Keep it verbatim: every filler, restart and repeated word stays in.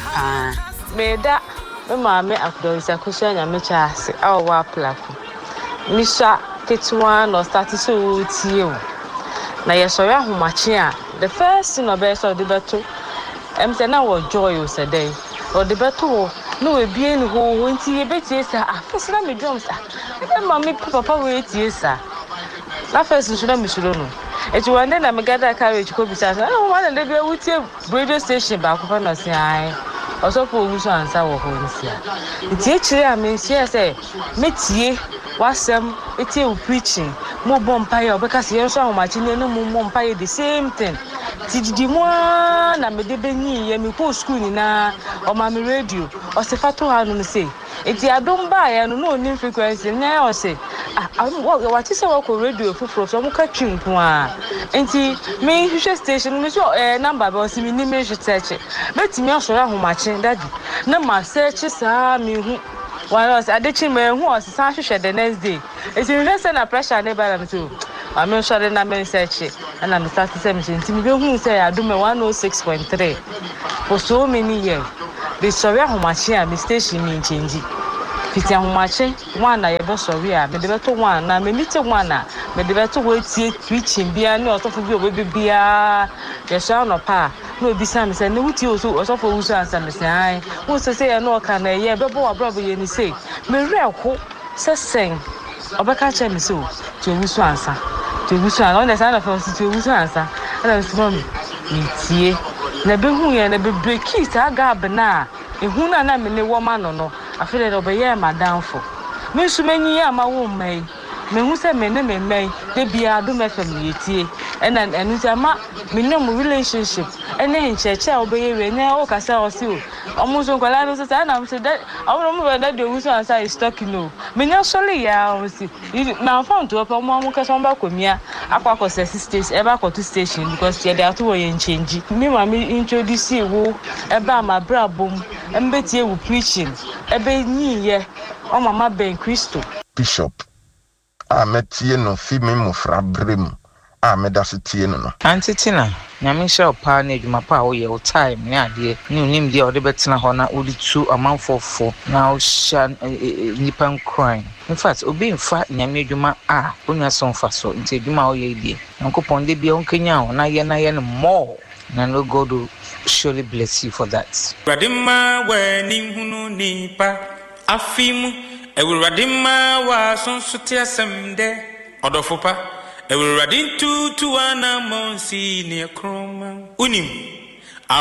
Ah, meda me maame akudonsa kusha nyame chaase awo wa plako. Misha ketwa no start so tie o. Na yesori ahomache a the first thing obey so the beto. Em say na wo joy o say dey. O the beto no we bie ni ho ho nti ye betie sa afese na me drums ah. E maame papa we tie sa. Na first nso na misuro no. Eti one day na me gather carriage ko bisa say oh one day be wutie radio station ba ko fa no say ai. Also for Wusu answer wo ho nsia. Nti e kire a me nsia say metie wasem etie u preaching mo bompaye obeka se yenso ahomachi ne no mo bompaye the same thing. Ti didi mo na me de benyi ye me ko school ni na o ma me radio o se fato ha no say eti adom ba ya no no ni frequency na o say ah what is our radio fufuro so mo ka twinko a enti me hwehwe station me so eh number ba o se me ni me hwetche betimi asoro ahomachi daddy na ma search sa me hu one was adechi me hu o se san hwehwe the next day eti me say na pressure na ba na me so I'm sure na me search and I'm start to say me enti me hu say adom one oh six point three for so many years the sorry ahomachi a me station me change fiti ahomachi one na ye be sorry a me de beto one na me meet one na me de beto we tie preaching bia ne osofo bi obi bia ye sha no pa no bi sam say ne wuti oso osofo Wusu answer me say ai wo say say no ka na ye be bo abrobo ye ni say me reko se sen obeka che me so to Wusu answer to Wusu answer on the side of us to Wusu answer and so me tie na be hu ye na be break it aga bna ehu na na me ne wo ma no no afele do be ye madam fo me nsu manyi ama wo mai me hu se me ne me mai de bia do me fam ye tie ena enu se ma me ne mo relationship ene ncheche obeye we ne o ka se o si o omo so kwala no se na me se that omo mo be that de Wusu answer is talking no me nya sole ya o si na phone to opa mo mo ka so mba komia akwa ko se stage e ba ko to station because ye dey to wo ye change me ma me introduce wo e ba ma brabom embetie wo preaching ebe nyi ye o mama ben Christo Bishop a metie no fi me mo frabrem a medasetie no no antitina nyame sha opa na adwuma pa wo ye o time ne ade ne unim de o de betena ho na odi tu amanfofo na o sha nipan crime in fact obi mfa nyame adwuma a onwa so mfa so nti adwuma wo ye die nkopon de bia onkanya ho na ye na ye no more na no God will surely bless you for that. Radima we ni hunu nipa afimu ewuradima wa sonsote asemde odofopa ewuradin tu tu ana monsi ne kroma unim